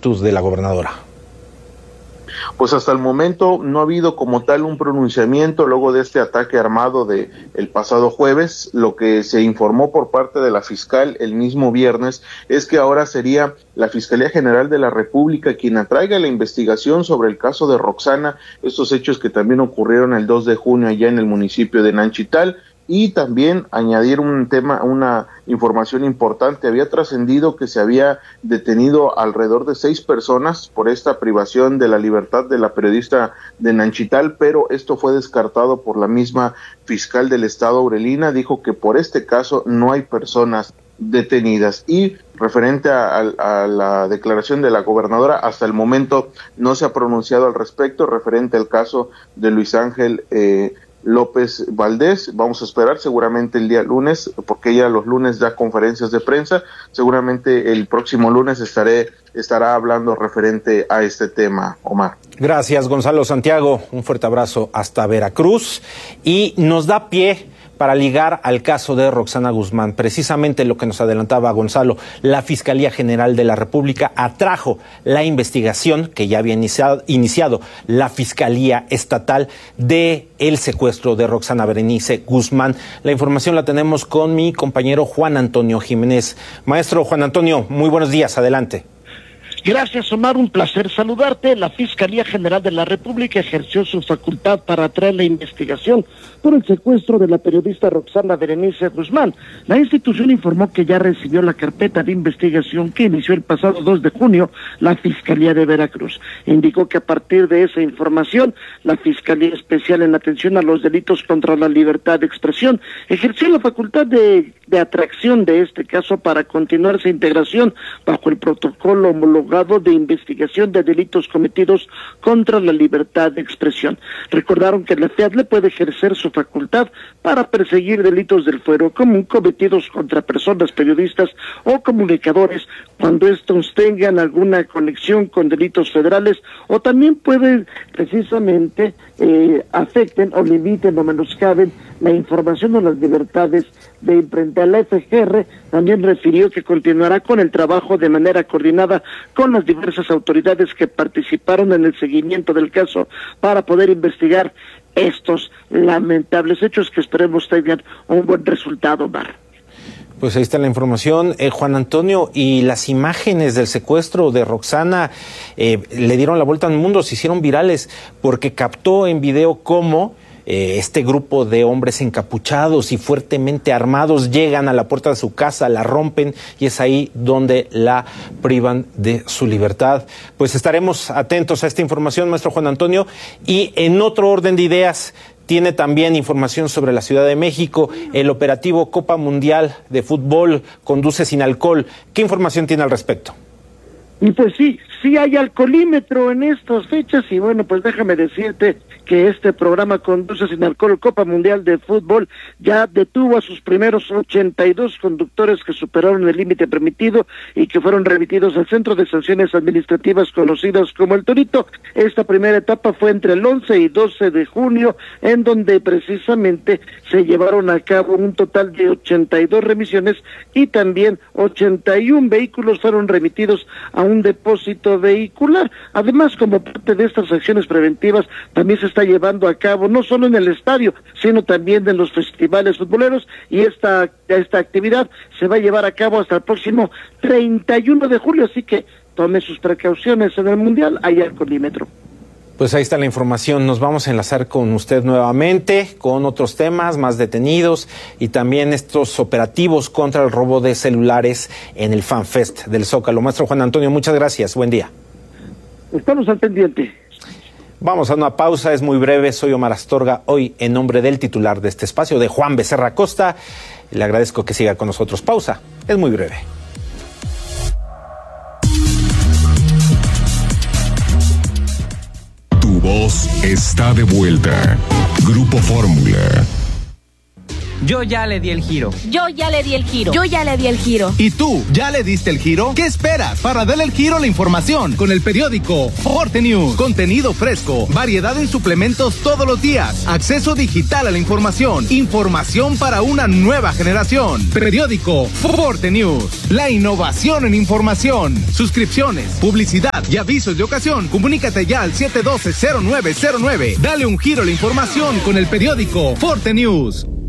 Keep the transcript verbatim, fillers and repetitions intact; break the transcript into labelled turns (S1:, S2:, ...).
S1: actitud de la gobernadora?
S2: Pues hasta el momento no ha habido como tal un pronunciamiento luego de este ataque armado de el pasado jueves. Lo que se informó por parte de la fiscal el mismo viernes es que ahora sería la Fiscalía General de la República quien atraiga la investigación sobre el caso de Roxana, estos hechos que también ocurrieron el dos de junio allá en el municipio de Nanchital. Y también añadir un tema, una información importante, había trascendido que se había detenido alrededor de seis personas por esta privación de la libertad de la periodista de Nanchital, pero esto fue descartado por la misma fiscal del estado, Aurelina, dijo que por este caso no hay personas detenidas. Y referente a, a, a la declaración de la gobernadora, hasta el momento no se ha pronunciado al respecto, referente al caso de Luis Ángel eh, López Valdés. Vamos a esperar seguramente el día lunes, porque ella los lunes da conferencias de prensa, seguramente el próximo lunes estaré estará hablando referente a este tema, Omar.
S1: Gracias, Gonzalo Santiago, un fuerte abrazo hasta Veracruz, y nos da pie para ligar al caso de Roxana Guzmán. Precisamente lo que nos adelantaba Gonzalo, la Fiscalía General de la República atrajo la investigación que ya había iniciado, iniciado la Fiscalía Estatal de el secuestro de Roxana Berenice Guzmán. La información la tenemos con mi compañero Juan Antonio Jiménez. Maestro Juan Antonio, muy buenos días, adelante.
S3: Gracias, Omar, un placer saludarte. La Fiscalía General de la República ejerció su facultad para atraer la investigación por el secuestro de la periodista Roxana Berenice Guzmán. La institución informó que ya recibió la carpeta de investigación que inició el pasado dos de junio la Fiscalía de Veracruz. Indicó que a partir de esa información, la Fiscalía Especial en Atención a los Delitos contra la Libertad de Expresión ejerció la facultad de, de atracción de este caso para continuar su integración bajo el protocolo homologado de investigación de delitos cometidos contra la libertad de expresión. Recordaron que la FEADLE puede ejercer su facultad para perseguir delitos del fuero común cometidos contra personas periodistas o comunicadores cuando estos tengan alguna conexión con delitos federales, o también pueden precisamente eh, afecten o limiten o menoscaben la información o las libertades de imprenta. La F G R también refirió que continuará con el trabajo de manera coordinada con las diversas autoridades que participaron en el seguimiento del caso para poder investigar estos lamentables hechos que esperemos tengan un buen resultado, Mar.
S1: Pues ahí está la información, eh, Juan Antonio, y las imágenes del secuestro de Roxana eh, le dieron la vuelta al mundo, se hicieron virales porque captó en video cómo Eh, este grupo de hombres encapuchados y fuertemente armados llegan a la puerta de su casa, la rompen y es ahí donde la privan de su libertad. Pues estaremos atentos a esta información, maestro Juan Antonio, y en otro orden de ideas tiene también información sobre la Ciudad de México, el operativo Copa Mundial de Fútbol Conduce Sin Alcohol. ¿Qué información tiene al respecto?
S3: Y pues sí, sí hay alcoholímetro en estas fechas y bueno, pues déjame decirte que este programa Conduce Sin Alcohol, Copa Mundial de Fútbol, ya detuvo a sus primeros ochenta y dos conductores que superaron el límite permitido y que fueron remitidos al Centro de Sanciones Administrativas conocidos como el Torito. Esta primera etapa fue entre el once y doce de junio, en donde precisamente se llevaron a cabo un total de ochenta y dos remisiones y también ochenta y uno vehículos fueron remitidos a un depósito vehicular. Además, como parte de estas acciones preventivas, también se está llevando a cabo no solo en el estadio, sino también en los festivales futboleros, y esta, esta actividad se va a llevar a cabo hasta el próximo treinta y uno de julio, así que tome sus precauciones. En el Mundial hay alcoholímetro.
S1: Pues ahí está la información, nos vamos a enlazar con usted nuevamente, con otros temas más detenidos y también estos operativos contra el robo de celulares en el FanFest del Zócalo. Maestro Juan Antonio, muchas gracias, buen día.
S3: Estamos al pendiente.
S1: Vamos a una pausa, es muy breve, soy Omar Astorga, hoy en nombre del titular de este espacio, de Juan Becerra Costa, le agradezco que siga con nosotros. Pausa, es muy breve.
S4: Tu voz está de vuelta. Grupo Fórmula. Yo ya le di el giro.
S5: Yo ya le di el giro. Yo ya le di el giro.
S6: ¿Y tú, ya le diste el giro? ¿Qué esperas para darle el giro a la información? Con el periódico Forte News. Contenido fresco, variedad en suplementos todos los días, acceso digital a la información, información para una nueva generación. Periódico Forte News. La innovación en información. Suscripciones, publicidad y avisos de ocasión. Comunícate ya al siete uno dos cero nueve cero nueve. Dale un giro a la información con el periódico Forte News.